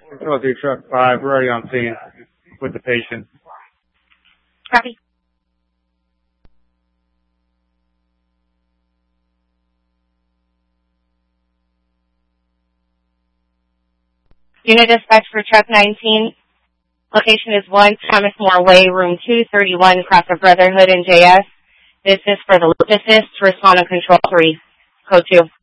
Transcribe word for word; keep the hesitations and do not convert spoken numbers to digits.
Control three, truck five, we're already on scene with the patient. Copy. Unit dispatch for truck nineteen. Location is one Thomas More Way, room two thirty-one, across the Brotherhood and J S. This is for the this is to respond to control three. Code two.